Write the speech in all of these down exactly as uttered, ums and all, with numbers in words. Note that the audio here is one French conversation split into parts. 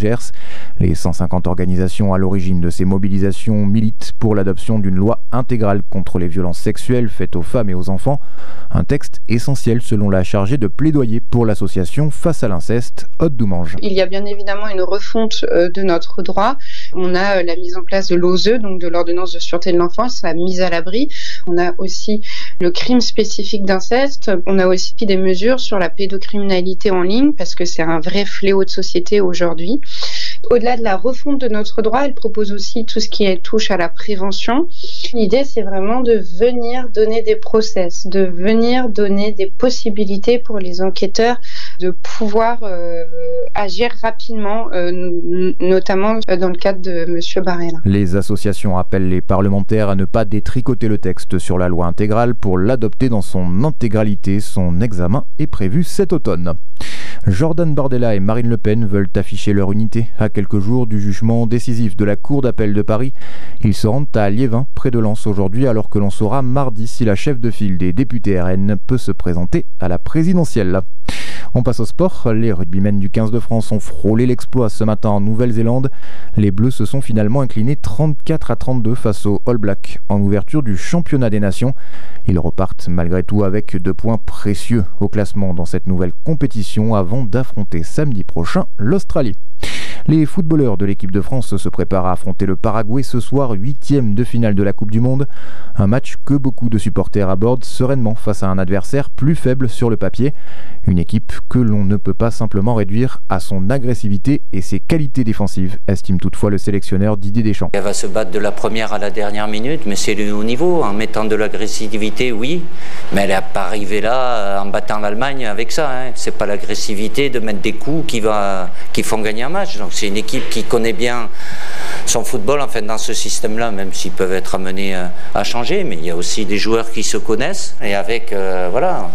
Gers. Les cent cinquante organisations à l'origine de ces mobilisations militent pour l'adoption d'une loi intégrale contre les violences sexuelles faites aux femmes et aux enfants. Un texte essentiel selon la chargée de plaidoyer pour l'association Face à l'inceste, Aude Doumange. Il y a bien évidemment une refonte de notre droit. On a la mise en place de l'O S E, donc de l'ordonnance de sûreté de l'enfance, la mise à l'abri. On a aussi le crime spécifique d'inceste. On a aussi des mesures sur la pédocriminalité en ligne, parce que c'est un vrai fléau de société aujourd'hui. Au-delà de la refonte de notre droit, elle propose aussi tout ce qui est, touche à la prévention. L'idée, c'est vraiment de venir donner des process, de venir donner des possibilités pour les enquêteurs de pouvoir euh, agir rapidement, euh, n- notamment dans le cadre de Monsieur Barella. Les associations appellent les parlementaires à ne pas détricoter le texte sur la loi intégrale pour l'adopter dans son intégralité. Son examen est prévu cet automne. Jordan Bardella et Marine Le Pen veulent afficher leur unité à quelques jours du jugement décisif de la Cour d'appel de Paris. Ils se rendent à Liévin, près de Lens aujourd'hui, alors que l'on saura mardi si la chef de file des députés R N peut se présenter à la présidentielle. On passe au sport. Les rugbymen du quinze de France ont frôlé l'exploit ce matin en Nouvelle-Zélande. Les Bleus se sont finalement inclinés trente-quatre à trente-deux face aux All Blacks en ouverture du championnat des nations. Ils repartent malgré tout avec deux points précieux au classement dans cette nouvelle compétition avant d'affronter samedi prochain l'Australie. Les footballeurs de l'équipe de France se préparent à affronter le Paraguay ce soir, huitième de finale de la Coupe du Monde. Un match que beaucoup de supporters abordent sereinement face à un adversaire plus faible sur le papier. Une équipe que l'on ne peut pas simplement réduire à son agressivité et ses qualités défensives, estime toutefois le sélectionneur Didier Deschamps. Elle va se battre de la première à la dernière minute, mais c'est le haut niveau. En mettant de l'agressivité, oui, mais elle n'est pas arrivée là en battant l'Allemagne avec ça. Hein. C'est pas l'agressivité de mettre des coups qui, va, qui font gagner un match. Donc c'est une équipe qui connaît bien son football, enfin dans ce système-là, même s'ils peuvent être amenés à changer, mais il y a aussi des joueurs qui se connaissent et avec, euh, voilà,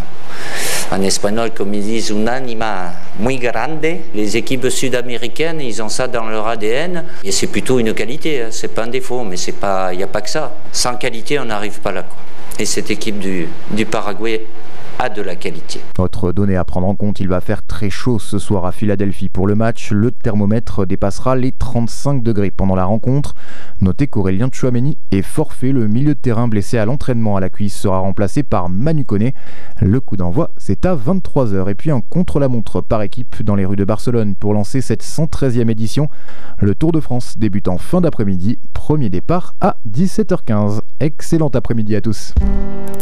en espagnol, comme ils disent, un anima muy grande. Les équipes sud-américaines, ils ont ça dans leur A D N et c'est plutôt une qualité, hein. C'est pas un défaut, mais c'est pas, il n'y a pas que ça. Sans qualité, on n'arrive pas là, quoi. Et cette équipe du, du Paraguay a de la qualité. Autre donnée à prendre en compte, il va faire très chaud ce soir à Philadelphie pour le match. Le thermomètre dépassera les trente-cinq degrés pendant la rencontre. Notez qu'Aurélien Tchouaméni est forfait. Le milieu de terrain blessé à l'entraînement à la cuisse sera remplacé par Manu Koné. Le coup d'envoi, c'est à vingt-trois heures. Et puis un contre-la-montre par équipe dans les rues de Barcelone pour lancer cette cent treizième édition. Le Tour de France débute en fin d'après-midi. Premier départ à dix-sept heures quinze. Excellent après-midi à tous.